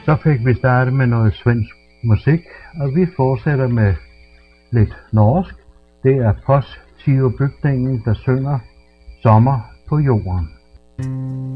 Så fik vi startet med noget svensk musik, og vi fortsætter med lidt norsk. Det er Post Tio Bygningen, der synger Sommer på jorden.